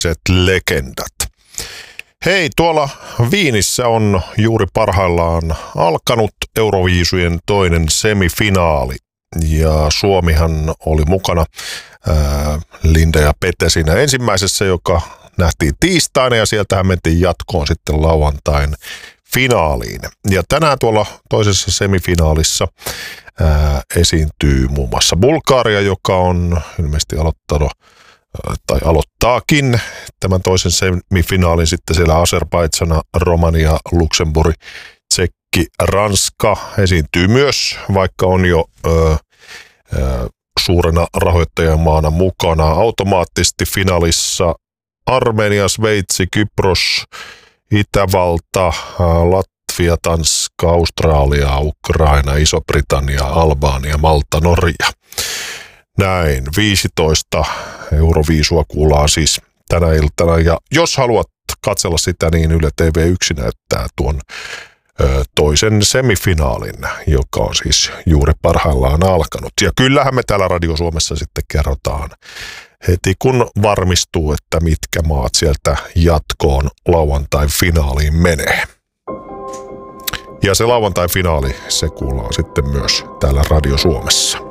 legendat. Hei, tuolla Viinissä on juuri parhaillaan alkanut Euroviisujen toinen semifinaali. Ja Suomihan oli mukana Linda ja Pete siinä ensimmäisessä, joka nähtiin tiistaina, ja sieltähän mentiin jatkoon sitten lauantain finaaliin. Ja tänään tuolla toisessa semifinaalissa esiintyy muun muassa Bulgaria, joka on ilmeisesti aloittaakin tämän toisen semifinaalin. Sitten siellä Azerbaidžan, Romania, Luxemburg, Tsekki, Ranska esiintyy myös, vaikka on jo suurena rahoittajamaana mukana. Automaattisesti finaalissa Armenia, Sveitsi, Kypros, Itävalta, Latvia, Tanska, Australia, Ukraina, Iso-Britannia, Albania, Malta, Norja. Näin, 15 Euroviisua kuullaan siis tänä iltana. Ja jos haluat katsella sitä, niin Yle TV1 näyttää tuon toisen semifinaalin, joka on siis juuri parhaillaan alkanut. Ja kyllähän me täällä Radio Suomessa sitten kerrotaan heti, kun varmistuu, että mitkä maat sieltä jatkoon lauantai-finaaliin menee. Ja se lauantai-finaali, se kuullaan sitten myös täällä Radio Suomessa.